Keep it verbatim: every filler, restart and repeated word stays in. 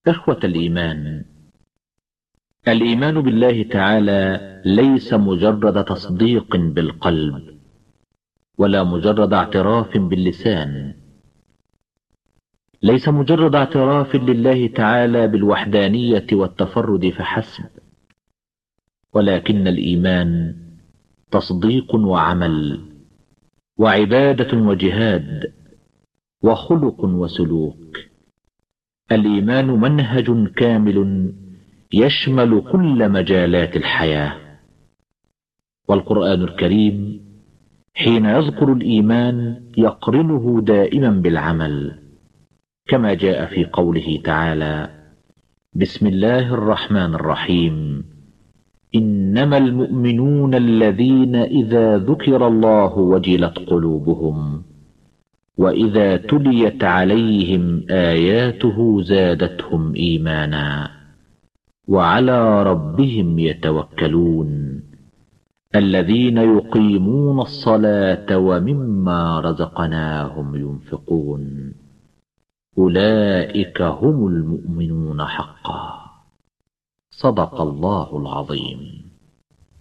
إخوة الإيمان، الإيمان بالله تعالى ليس مجرد تصديق بالقلب ولا مجرد اعتراف باللسان، ليس مجرد اعتراف لله تعالى بالوحدانية والتفرد فحسب، ولكن الإيمان تصديق وعمل وعبادة وجهاد وخلق وسلوك. الإيمان منهج كامل يشمل كل مجالات الحياة، والقرآن الكريم حين يذكر الإيمان يقرنه دائما بالعمل، كما جاء في قوله تعالى: بسم الله الرحمن الرحيم، إنما المؤمنون الذين إذا ذكر الله وجلت قلوبهم وإذا تليت عليهم آياته زادتهم إيمانا وعلى ربهم يتوكلون الذين يقيمون الصلاة ومما رزقناهم ينفقون أولئك هم المؤمنون حقا. صدق الله العظيم.